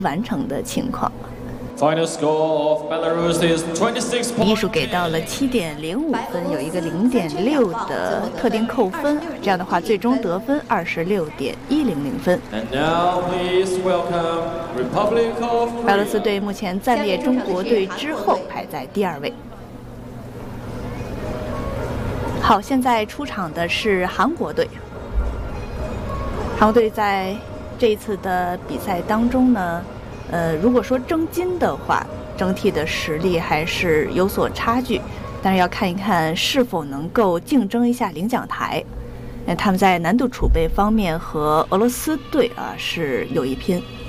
完成的情况。 Final score of Belarus is 26. 艺术给到了7.05分，有一个0.6的特定扣分，这样的话最终得分26.100分。 And now please welcome Republic of 白俄罗斯 Korea. 队目前暂列中国队之后，排在第2位。好，现在出场的是韩国队。韩国队在这一次的比赛当中呢，如果说争金的话，整体的实力还是有所差距，但是要看一看是否能够竞争一下领奖台。他们在难度储备方面和俄罗斯队是有一拼。